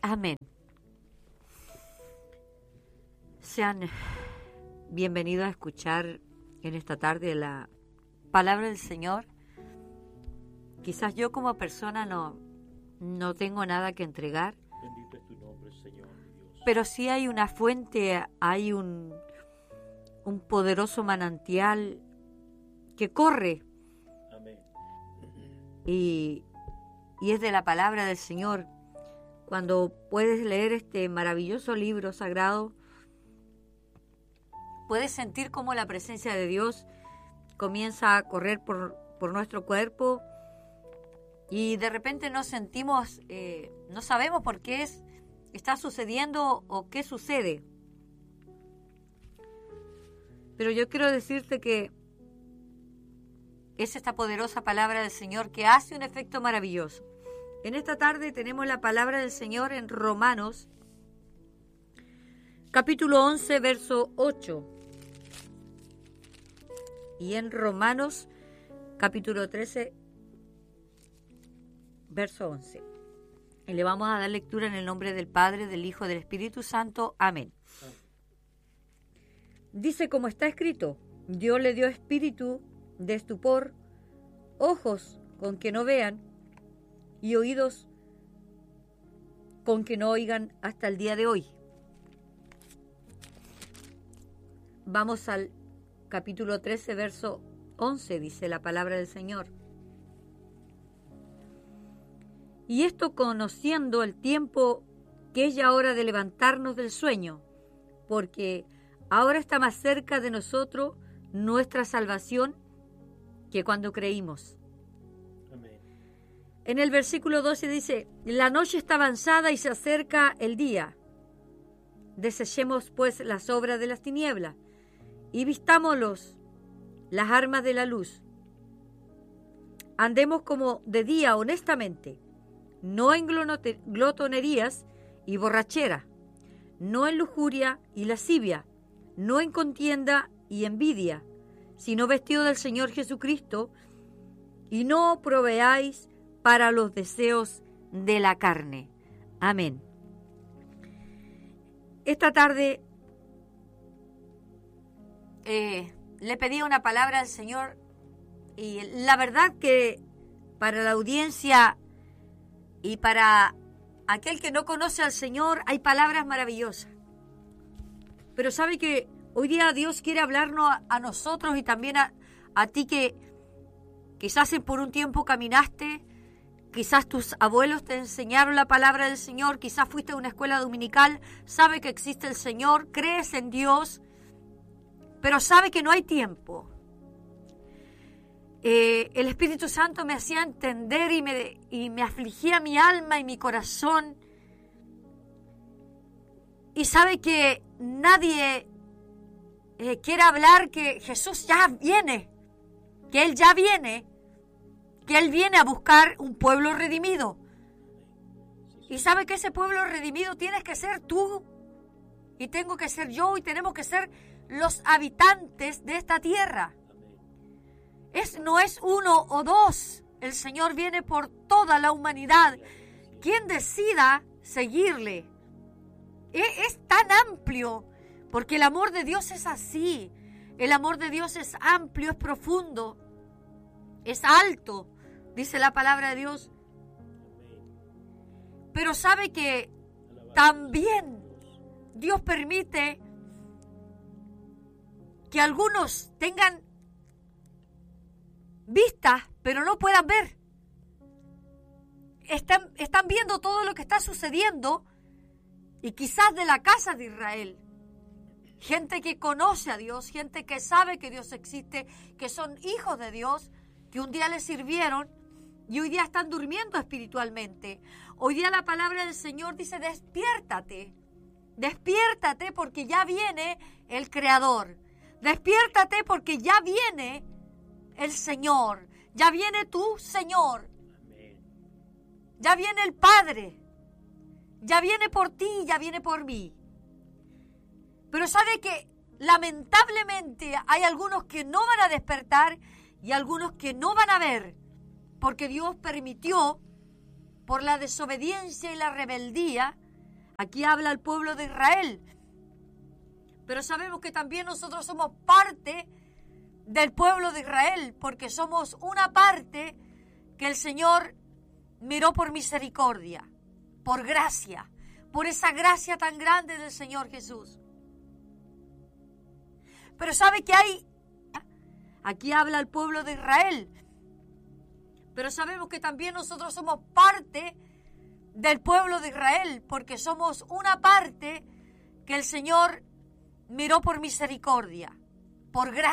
Amén. Sean bienvenidos a escuchar en esta tarde la palabra del Señor. Quizás yo como persona no tengo nada que entregar. Bendito es tu nombre, Señor Dios. Pero sí hay una fuente, hay un poderoso manantial que corre. Amén. Y es de la palabra del Señor. Cuando puedes leer este maravilloso libro sagrado, puedes sentir cómo la presencia de Dios comienza a correr por nuestro cuerpo y de repente nos sentimos, no sabemos por qué está sucediendo o qué sucede. Pero yo quiero decirte que es esta poderosa palabra del Señor que hace un efecto maravilloso. En esta tarde tenemos la palabra del Señor en Romanos, capítulo 11, verso 8. Y en Romanos, capítulo 13, verso 11. Y le vamos a dar lectura en el nombre del Padre, del Hijo y del Espíritu Santo. Amén. Dice como está escrito, Dios le dio espíritu de estupor, ojos con que no vean y oídos con que no oigan hasta el día de hoy. Vamos al capítulo 13, verso 11, dice la palabra del Señor. Y esto conociendo el tiempo que es ya hora de levantarnos del sueño, porque ahora está más cerca de nosotros nuestra salvación que cuando creímos. Amén. En el versículo 12 dice, la noche está avanzada y se acerca el día. Desechemos pues las obras de las tinieblas y vistámoslos las armas de la luz. Andemos como de día honestamente, no en glotonerías y borrachera, no en lujuria y lascivia, no en contienda y envidia, sino vestido del Señor Jesucristo, y no proveáis para los deseos de la carne. Amén. Esta tarde le pedí una palabra al Señor y la verdad que para la audiencia y para aquel que no conoce al Señor hay palabras maravillosas. Pero sabe que hoy día Dios quiere hablarnos a nosotros y también a ti que quizás por un tiempo caminaste, quizás tus abuelos te enseñaron la palabra del Señor, quizás fuiste a una escuela dominical, sabe que existe el Señor, crees en Dios, pero sabe que no hay tiempo. El Espíritu Santo me hacía entender y me afligía mi alma y mi corazón. Y sabe que nadie quiere hablar que Jesús ya viene, que Él ya viene, que Él viene a buscar un pueblo redimido. Y sabe que ese pueblo redimido tienes que ser tú, y tengo que ser yo, y tenemos que ser los habitantes de esta tierra. No es uno o dos, el Señor viene por toda la humanidad. Quien decida seguirle. Es tan amplio, porque el amor de Dios es así. El amor de Dios es amplio, es profundo, es alto, dice la palabra de Dios. Pero sabe que también Dios permite que algunos tengan vistas, pero no puedan ver. Están viendo todo lo que está sucediendo y quizás de la casa de Israel. Gente que conoce a Dios, gente que sabe que Dios existe, que son hijos de Dios, que un día le sirvieron y hoy día están durmiendo espiritualmente. Hoy día la palabra del Señor dice, despiértate, despiértate porque ya viene el Creador. Despiértate porque ya viene el Señor, ya viene tu Señor. Amén. Ya viene el Padre, ya viene por ti, ya viene por mí. Pero sabe que lamentablemente hay algunos que no van a despertar y algunos que no van a ver, porque Dios permitió, por la desobediencia y la rebeldía, Aquí habla el pueblo de Israel. Pero sabemos que también nosotros somos parte del pueblo de Israel, porque somos una parte que el Señor miró por misericordia, por gracia, por esa gracia tan grande del Señor Jesús. Pero ¿sabe qué hay? Aquí habla el pueblo de Israel. Pero sabemos que también nosotros somos parte del pueblo de Israel, porque somos una parte que el Señor miró por misericordia, por gracia.